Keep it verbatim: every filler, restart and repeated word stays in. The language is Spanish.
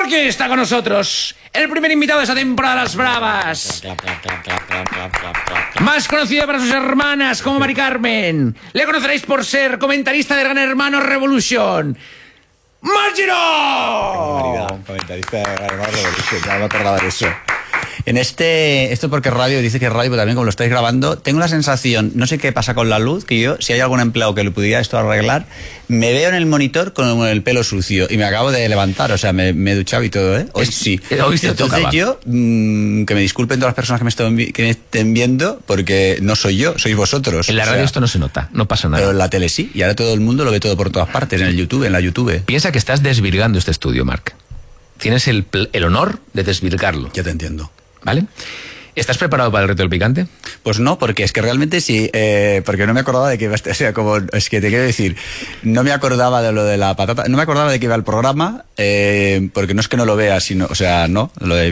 Porque está con nosotros el primer invitado de esta temporada de Las Bravas. Más conocido para sus hermanas como Mari Carmen. Le conoceréis por ser comentarista de Gran Hermano Revolution. ¡Margiro! Comentarista de Gran Hermano Revolution, ya me acordaba de eso. En este, esto porque radio, dice que es radio, pero también como lo estáis grabando, tengo la sensación, no sé qué pasa con la luz, que yo, si hay algún empleado que le pudiera esto arreglar, me veo en el monitor con el pelo sucio y me acabo de levantar, o sea, me, me he duchado y todo, ¿eh? Hoy sí. Hoy te Entonces tocaba. yo, mmm, que me disculpen todas las personas que me, estén, que me estén viendo, porque no soy yo, sois vosotros. En la o radio sea, esto no se nota, no pasa nada. pero en la tele sí, y ahora todo el mundo lo ve todo por todas partes, en el YouTube, en la YouTube. Piensa que estás desvirgando este estudio, Marc. Tienes el, pl- el honor de desvirgarlo, Ya te entiendo. ¿vale? ¿Estás preparado para el reto del picante? Pues no, porque es que realmente sí, eh, porque no me acordaba de que iba a estar, o sea, como, es que te quiero decir, no me acordaba de lo de la patata, no me acordaba de que iba el programa, eh, porque no es que no lo vea, sino, o sea, no, lo de